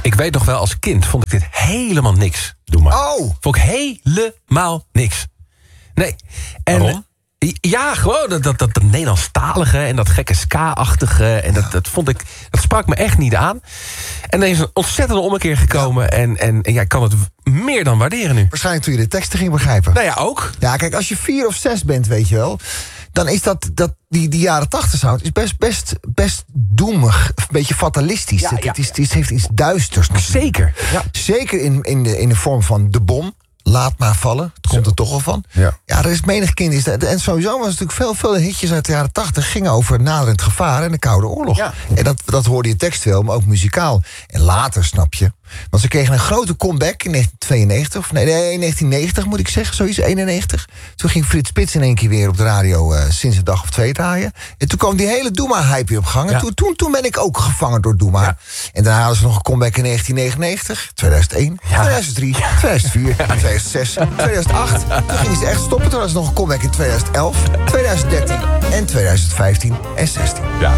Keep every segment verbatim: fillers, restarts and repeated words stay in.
Ik weet nog wel, als kind vond ik dit helemaal niks. Doe maar. Oh! Vond ik helemaal niks. Nee. En, Waarom? Ja, gewoon dat, dat, dat, dat Nederlandstalige en dat gekke ska-achtige. En dat, dat vond ik, dat sprak me echt niet aan. En er is een ontzettende ommekeer gekomen. Ja. En, en, en jij kan het meer dan waarderen nu. Waarschijnlijk toen je de teksten ging begrijpen. Nou ja, ook. Ja, kijk, als je vier of zes bent, weet je wel, dan is dat, dat die, die jaren tachtig sound is best, best, best doemig. Een beetje fatalistisch. Ja, het, ja, het, is, het heeft iets duisters. Natuurlijk. Zeker. Ja. Zeker in, in, de, in de vorm van De Bom. Laat maar vallen. Het komt er toch al van. Ja. Ja, er is menig kind. Is dat, en sowieso was natuurlijk veel, veel hitjes uit de jaren tachtig gingen over naderend gevaar en de Koude Oorlog. Ja. En dat, dat hoorde je textueel, maar ook muzikaal. En later, snap je. Want ze kregen een grote comeback in negentien tweeënnegentig. Of nee, nee, negentien negentig moet ik zeggen. Zoiets, eenennegentig. Toen ging Frits Spits in één keer weer op de radio uh, sinds een dag of twee draaien. En toen kwam die hele Doema-hype weer op gang. En Ja. toen, toen, toen ben ik ook gevangen door Doema. Ja. En daarna hadden ze nog een comeback in negentien negenennegentig, tweeduizend één, Ja. tweeduizend drie, tweeduizend vier, tweeduizend zes, tweeduizend acht. Toen gingen ze echt stoppen. Toen hadden ze nog een comeback in tweeduizend elf, tweeduizend dertien en tweeduizend vijftien en zestien. Ja.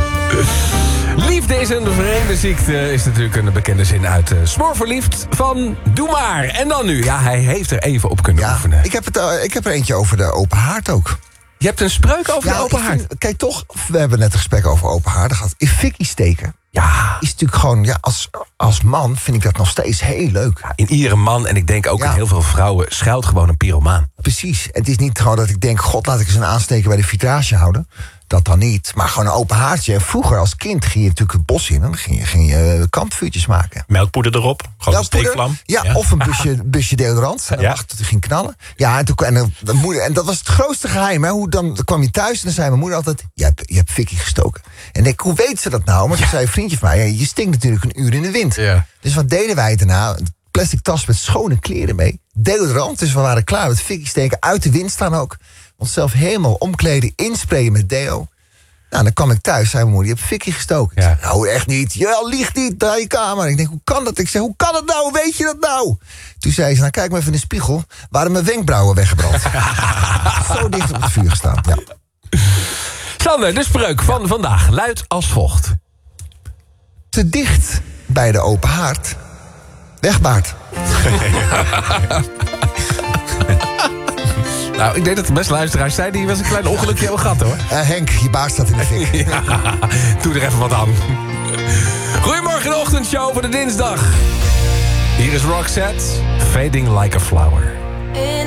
Liefde is een vreemde ziekte, is natuurlijk een bekende zin uit uh, Smoor verliefd van Doe maar. En dan nu. Ja, hij heeft er even op kunnen Ja, oefenen. ik heb, het, uh, ik heb er eentje over de open haard ook. Je hebt een spreuk over Ja, de open ik haard. vind- kijk toch, we hebben net een gesprek over open haarden gehad. In fikkie steken Ja, is natuurlijk gewoon, ja, als, als man vind ik dat nog steeds heel leuk. in iedere man en ik denk ook Ja. in heel veel vrouwen schuilt gewoon een pyromaan. Precies. Het is niet gewoon dat ik denk, god, laat ik eens een aansteken bij de vitrage houden. Dat dan niet. Maar gewoon een open haardje. En vroeger als kind ging je natuurlijk het bos in. En dan ging je, ging je uh, kampvuurtjes maken. Melkpoeder erop, gewoon een Melkpoeder. steekvlam. Ja, ja, of een busje, busje deodorant. En dan Ja. wachten tot hij ging knallen. Ja, en, toen, en, dan- dan moeder, en dat was het grootste geheim. Hè. Hoe dan, dan kwam je thuis en dan zei mijn moeder altijd, je hebt, je hebt fikkie gestoken. En ik, hoe weet ze dat nou? Maar toen zei een vriendje van mij, ja, je stinkt natuurlijk een uur in de wind. Ja. Dus wat deden wij daarna? Een plastic tas met schone kleren mee. Deodorant, dus we waren klaar met fikkie steken. Uit de wind staan ook. Onszelf helemaal omkleden, insprayen met deo. Nou, dan kwam ik thuis, zei mijn moeder, je hebt fikkie gestoken. Ja. Ik zei, nou, echt niet. Ja, liegt niet, naar je kamer. Ik denk, hoe kan dat? Ik zei, hoe kan het nou? Hoe weet je dat nou? Toen zei ze, nou, kijk maar even in de spiegel. Waren mijn wenkbrauwen weggebrand. Zo dicht op het vuur gestaan, ja. Sander, de spreuk van vandaag luidt als volgt. Te dicht bij de open haard. Wegbaard. Nou, ik denk dat de beste luisteraars zijn die wel eens een klein ongelukje hebben gehad, hoor. Uh, Henk, je baard staat in de fik. Ja, doe er even wat aan. Goedemorgen, de ochtendshow voor de dinsdag. Hier is Roxette, Fading Like a Flower. In